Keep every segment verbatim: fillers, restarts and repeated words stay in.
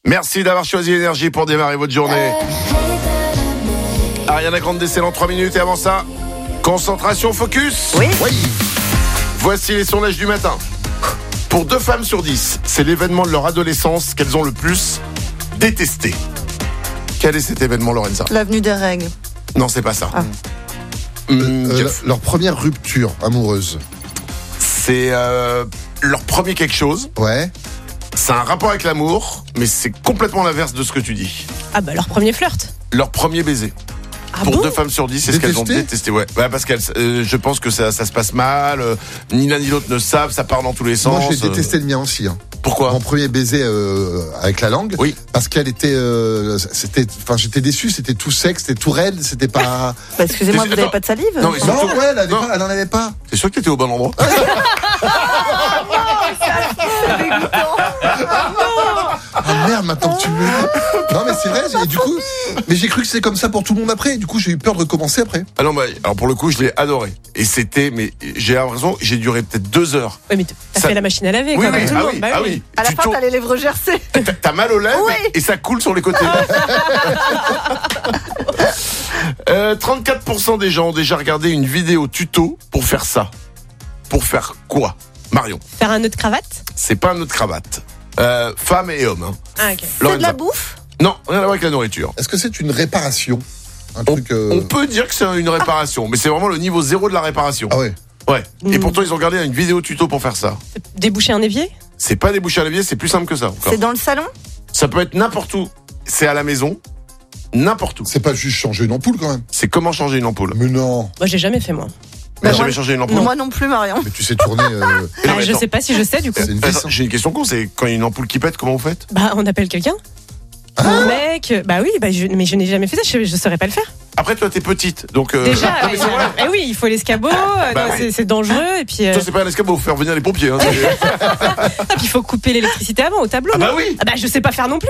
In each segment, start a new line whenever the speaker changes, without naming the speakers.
Merci d'avoir choisi Énergie pour démarrer votre journée. Ariana Grande décèle en trois minutes et avant ça, concentration, focus.
Oui.
oui. Voici les sondages du matin. Pour deux femmes sur dix, c'est l'événement de leur adolescence qu'elles ont le plus détesté. Quel est cet événement, Lorenza ?
L'avenue des règles.
Non, c'est pas ça.
Ah.
Hum,
Euh,
Jeff,
leur première rupture amoureuse.
c'est euh, leur premier quelque chose.
Ouais.
C'est un rapport avec l'amour, mais c'est complètement l'inverse de ce que tu dis.
Ah bah leur premier flirt.
Leur premier baiser.
Ah
Pour
bon
deux femmes sur dix, c'est ce qu'elles ont
Détesté
détesté. Ouais, ouais parce qu'elles, euh, je pense que ça, ça se passe mal. euh, ni l'un ni l'autre ne savent, ça part dans tous les sens.
Moi, j'ai
euh,
détesté le mien aussi. Hein.
Pourquoi ?
Mon premier baiser euh, avec la langue.
Oui.
Parce qu'elle était, euh, c'était, enfin, j'étais déçu. C'était tout sec, c'était tout raide, c'était pas.
Bah, excusez-moi,
Mais
vous n'avez
attends.
pas de salive ?
Non, mais
Non,
surtout-
ouais, elle, avait
non.
pas, elle en avait pas.
T'es sûr que t'étais au bon endroit ?
Ah merde, maintenant que tu me. Non, mais c'est vrai. Et du coup, mais j'ai cru que c'était comme ça pour tout le monde après. Et du coup, j'ai eu peur de recommencer après.
Ah non, bah, alors pour le coup, je l'ai adoré. Et c'était, mais j'ai l'impression, j'ai duré peut-être deux heures.
Ouais, mais t'as
Ça-
fait la machine à laver,
Oui,
quoi,
oui,
comme tout le
ah
monde.
oui,
Bah
ah
oui.
oui.
À la
Tu
fin,
tournes-
t'as les lèvres gercées.
T'as- T'as mal aux lèvres
Oui.
et ça coule sur les côtés. euh, trente-quatre pour cent des gens ont déjà regardé une vidéo tuto pour faire ça. Pour faire quoi ? Marion,
Faire un nœud de cravate.
c'est pas un nœud de cravate. Euh, femme et homme. Hein.
Ah ok.
C'est de
Lorenza.
la bouffe ?
Non, rien à voir avec la nourriture.
Est-ce que c'est une réparation? Un
On,
truc. euh,
on peut dire que c'est une réparation, mais c'est vraiment le niveau zéro de la réparation.
Ah ouais.
Ouais. Et
Mm.
pourtant, ils ont regardé une vidéo tuto pour faire ça.
Déboucher un évier.
C'est pas déboucher à l'évier, c'est plus simple que ça. encore.
C'est dans le salon ?
Ça peut être n'importe où. C'est à la maison, n'importe où.
C'est pas juste changer une ampoule quand même.
C'est comment changer une ampoule.
Mais non.
Moi j'ai jamais fait moi.
T'as
Bah,
jamais
moi-
changé une ampoule.
Moi non plus, Marion.
Mais tu sais tourner. euh,
Et non,
Ah,
mais
je
attends.
sais pas si je sais du coup.
C'est une
Attends,
vis. hein.
j'ai une question con, c'est quand il y a une ampoule qui pète, comment vous faites ?
Bah on appelle quelqu'un. Un mec. Bah oui, bah je, mais je n'ai jamais fait ça. Je, je saurais pas le faire.
Après, toi, t'es petite, donc. Euh...
Déjà.
non, mais
ouais,
c'est vrai.
eh oui, il faut l'escabeau. euh,
Bah
non,
oui.
c'est, c'est dangereux et puis. euh,
Toi, c'est pas un escabeau, faut faire venir les pompiers. Hein, c'est-
ah, puis il faut couper l'électricité avant au tableau.
ah
non
bah oui.
Ah bah je sais pas faire non plus.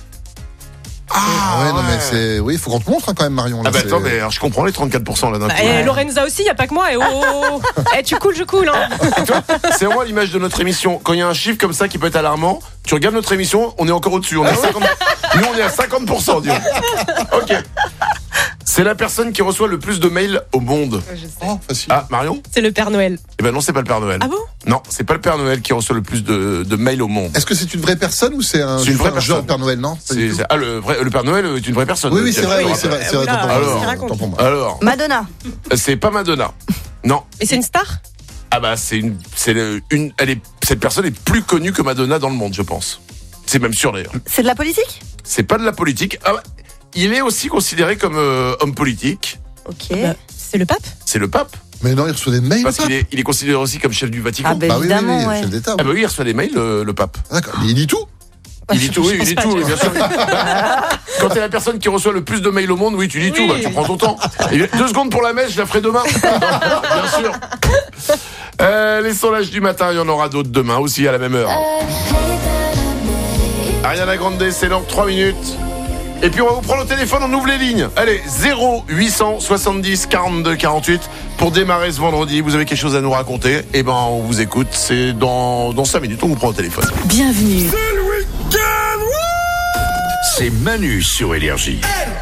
Ah ouais, non mais c'est. Oui, il faut qu'on te montre hein, quand même, Marion. Là,
Ah bah
c'est-
attends, mais alors, je comprends les trente-quatre pour cent là d'un
Bah,
coup.
et Lorenza aussi, y a pas que moi. Et oh, oh, oh. Eh, tu coules, je coule. Hein.
C'est vraiment l'image de notre émission. Quand il y a un chiffre comme ça qui peut être alarmant, tu regardes notre émission, on est encore au-dessus. On est à cinquante... Nous, on est à cinquante pour cent, disons. Ok. C'est la personne qui reçoit le plus de mails au monde.
Oh, facile.
Ah, Marion ?
C'est le Père Noël.
Eh ben non, c'est pas le Père Noël.
Ah bon ?
Non, c'est pas le Père Noël qui reçoit le plus de, de mails au monde.
Est-ce que c'est une vraie personne ou c'est un,
C'est une vraie
un genre
personne.
Père Noël, non Pas du
C'est,
tout.
c'est- ah, le, vrai, le Père Noël est une vraie personne.
Oui, oui, c'est vrai,
Je
oui,
te
c'est vrai,
rappelle.
c'est vrai.
Oula,
Tant pour
qu'est-ce
moi.
qu'il
raconte
Tant pour moi.
Alors,
Madonna.
c'est pas Madonna. Non.
Et c'est une star ?
Ah bah c'est une, c'est le- une, elle est, cette personne est plus connue que Madonna dans le monde, je pense. C'est même sûr d'ailleurs.
C'est de la politique ?
C'est pas de la politique. Ah, bah, il est aussi considéré comme euh, homme politique.
Ok.
Bah, c'est le pape ?
C'est le pape,
Mais non, il reçoit des mails.
parce
le
qu'il
pape.
est, il est considéré aussi comme chef du Vatican.
Ah ben
Bah oui, oui,
évidemment,
oui,
ouais.
chef d'État.
Ah
oui.
bah oui, il reçoit des mails, le, le pape.
D'accord. Mais il dit tout.
Il dit tout, oui,
Je
il
pense
dit
pas,
tout,
tu
oui, bien sûr. Bah, quand t'es la personne qui reçoit le plus de mails au monde, oui, tu dis
Oui.
tout, bah, tu prends ton temps. Et deux secondes pour la messe, je la ferai demain. Bien sûr. Euh, les sondages du matin, il y en aura d'autres demain aussi à la même heure. Ariana Grande, c'est dans trois minutes. Et puis on va vous prendre au téléphone, on ouvre les lignes. Allez, zéro huit cent soixante-dix quarante-deux quarante-huit pour démarrer ce vendredi. Vous avez quelque chose à nous raconter? Eh ben, on vous écoute. C'est dans, dans cinq minutes, on vous prend au téléphone.
Bienvenue.
C'est Manu sur Énergie.